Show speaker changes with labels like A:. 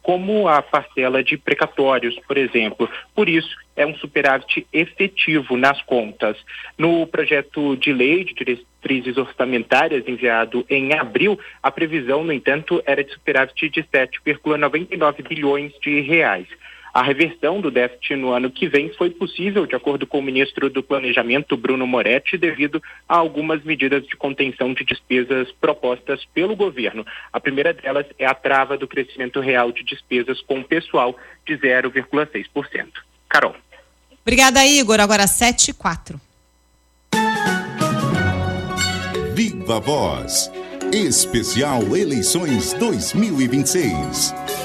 A: como a parcela de precatórios, por exemplo. Por isso, é um superávit efetivo nas contas. No projeto de lei de diretrizes orçamentárias enviado em abril, a previsão, no entanto, era de superávit de 7,99 bilhões de reais. A reversão do déficit no ano que vem foi possível, de acordo com o ministro do Planejamento, Bruno Moretti, devido a algumas medidas de contenção de despesas propostas pelo governo. A primeira delas é a trava do crescimento real de despesas com o pessoal de 0,6%. Carol.
B: Obrigada, Igor. Agora 7h04.
C: Viva Voz. Especial Eleições 2026.